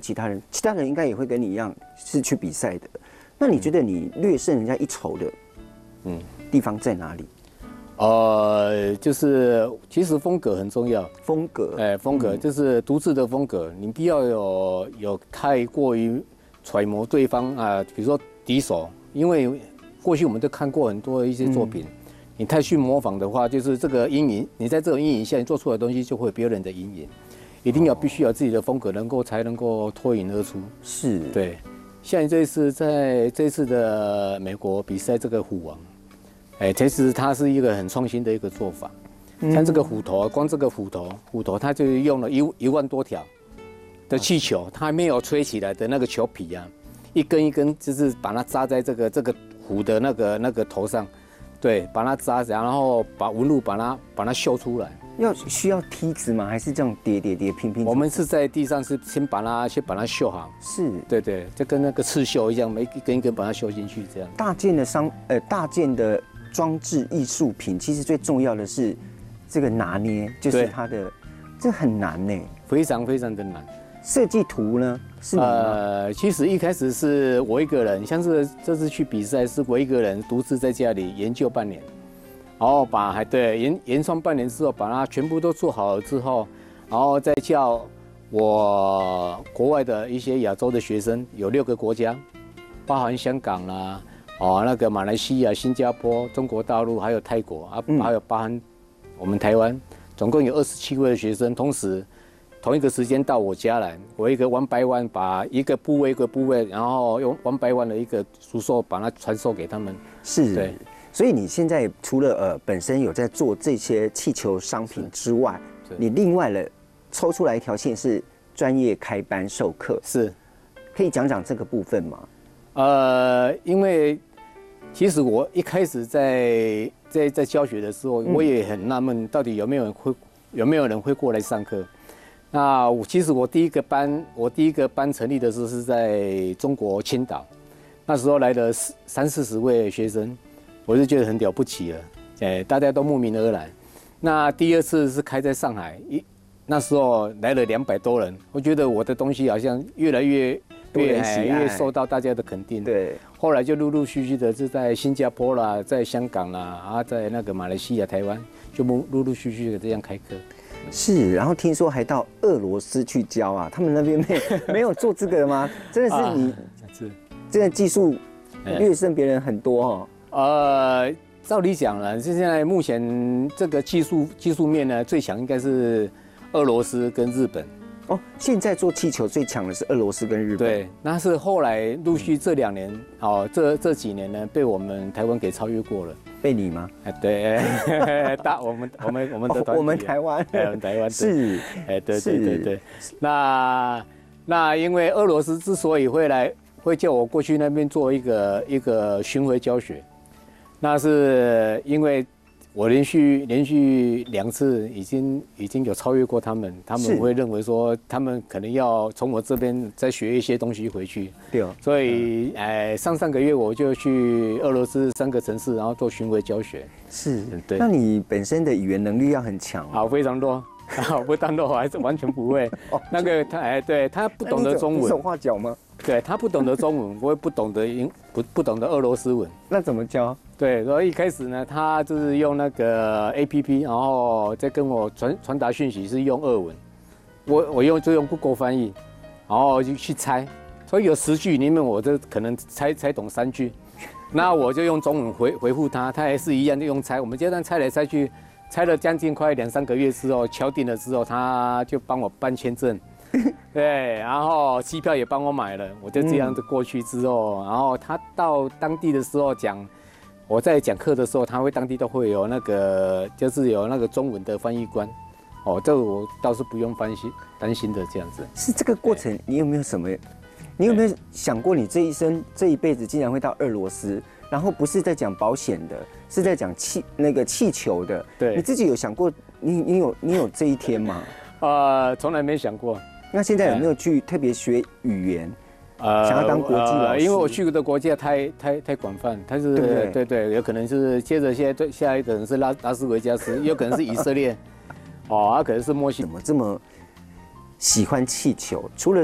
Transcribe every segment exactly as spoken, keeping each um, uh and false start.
其他人，其他人应该也会跟你一样是去比赛的。那你觉得你略胜人家一筹的，嗯，地方在哪里？ 呃，就是其实风格很重要， 风格， 哎、欸，风格、嗯、就是独自的风格，你不要有有太过于揣摩对方啊，比如说敌手，因为过去我们都看过很多一些作品，嗯、你太去模仿的话，就是这个阴影，你在这种阴影下，你做出来的东西就会有别人的阴影，一定要必须有自己的风格，能够才能够脱颖而出。 是， 对，像这一次在这一次的美国比赛，这个虎王。哎，其实它是一个很创新的一个做法，像这个虎头，光这个虎头，虎头它就用了一一万多条的气球，它还没有吹起来的那个球皮啊，一根一根就是把它扎在这个这个虎的那个那个头上，对，把它扎，然后把纹路把它把它绣出来。 要需要梯子吗？还是这样叠叠叠拼拼？ 我们是在地上是先把它先把它绣好， 是， 对对，就跟那个刺绣一样，每一根一根把它绣进去这样。 大件的商呃大件的。装置艺术品其实最重要的是这个拿捏，就是它的，这很难呢， 非常非常的难。 设计图呢是你吗？ 呃，其实一开始是我一个人，像是这次去比赛是我一个人独自在家里研究半年，然后把还对研研创半年之后，把它全部都做好了之后，然后再叫我国外的一些亚洲的学生，有六个国家，包含香港啦、啊。哦，那个马来西亚、新加坡、中国大陆还有泰国啊，还有包含我们台湾，总共有二十七位的学生，同时同一个时间到我家来，我一个 one by one 把一个部位一个部位，然后用 one by one 的一个输送把它传授给他们。 是， 对。 所以你现在除了呃本身有在做这些气球商品之外，你另外了抽出来一条线是专业开班授课， 是， 可以讲讲这个部分吗？ 呃，因为其实我一开始在在在教学的时候，我也很纳闷，到底有没有人会有没有人会过来上课？那我其实我第一个班，我第一个班成立的时候是在中国青岛，那时候来了三四十位学生，我就觉得很了不起了，哎，大家都慕名而来。那第二次是开在上海，一那时候来了两百多人，我觉得我的东西好像越来越。越越受到大家的肯定， 对。 后来就陆陆续续的是在新加坡啦，在香港啦，啊，在那个马来西亚、台湾，就陆陆陆续续的这样开课。 是，然后听说还到俄罗斯去教啊，他们那边没没有做这个吗？真的是你，啊、是，真的技术略胜别人很多哦。 呃，照理讲了，现在目前这个技术技术面呢，最强应该是俄罗斯跟日本。 哦，现在做气球最强的是俄罗斯跟日本。 对，那是后来陆续这两年，哦，这这几年呢，被我们台湾给超越过了。 被你吗？ 哎，对，大我们我们我们的团体、啊哦，我们台湾， 哎，我们台湾是， 哎，对对对对。那那因为俄罗斯之所以会来，会叫我过去那边做一个一个巡回教学，那是因为。我连续连续两次已经已经有超越过他们，他们会认为说他们可能要从我这边再学一些东西回去。 对哦。 所以，哎，上上个月我就去俄罗斯三个城市，然后做巡回教学。 是， 对。 那你本身的语言能力要很强。 好，非常多。啊，不但多，我还是完全不会。哦，那个他哎，对他不懂得中文。 手画脚吗？ 对他不懂得中文，我也不懂得英不不懂得俄罗斯文。 那怎么教？ 对，然后一开始呢，他就是用那个 A P P， 然后再跟我传传达讯息是用俄文，我我用就用 Google 翻译，然后就去猜，所以有十句里面我就可能猜猜懂三句，那我就用中文回回复他，他也是一样就用猜，我们这样猜来猜去，猜了将近快两三个月之后，敲定了之后，他就帮我办签证。对，然后机票也帮我买了，我就这样子过去之后，嗯、然后他到当地的时候讲，我在讲课的时候，他会当地都会有那个，就是有那个中文的翻译官，哦，这个我倒是不用担心担心的这样子。 是这个过程，你有没有什么？你有没有想过，你这一生这一辈子竟然会到俄罗斯？然后不是在讲保险的，是在讲气那个气球的。 对， 你自己有想过，你你有你有这一天吗？ 呃，从来没想过。 那现在有没有去特别学语言？呃，想要当国际老师？ 呃、因为我去的国家太太太广泛，它是对对 对, 对，有可能是接着现在下一个人是拉拉斯维加斯，有可能是以色列，哦，啊，可能是墨西哥。 怎么这么喜欢气球？除了说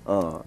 呃